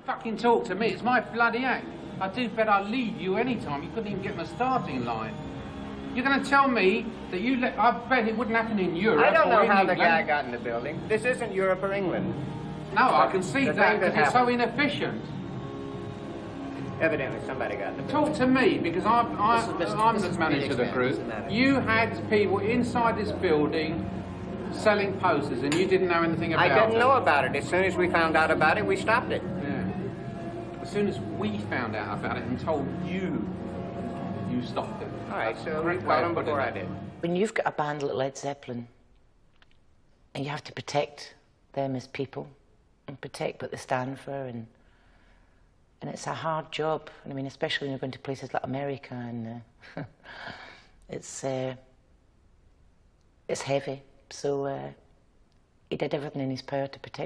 fucking talk to me. It's my bloody act. I do bet I'd leave you any time. You couldn't even get in the starting line. You're going to tell me that you let... I bet it wouldn't happen in Europe. I don't know how the England. guy got in the building. This isn't Europe or England. No, I can see The that thing because that it's so happened. inefficient. Evidently, somebody got in the building. Talk to me, because I'm This the is manager of the Felix group. Mann, isn't that it? You had people inside this building selling posters, and you didn't know anything about I it. didn't know about it. As soon as we found out about it, we stopped it. Yeah. As soon as we found out about it and told you, you stopped it. All right, so we Great way caught of him putting before it. I did. When you've got a band like Led Zeppelin and you have to protect them as people and protect what they stand for, and it's a hard job. I mean, especially when you're going to places like America, and it's heavy. So he did everything in his power to protect